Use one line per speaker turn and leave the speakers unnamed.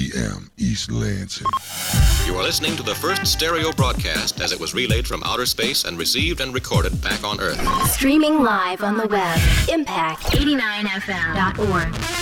p.m. East Lansing.
You are listening to the first stereo broadcast as it was relayed from outer space and received and recorded back on Earth.
Streaming live on the web, impact89fm.org.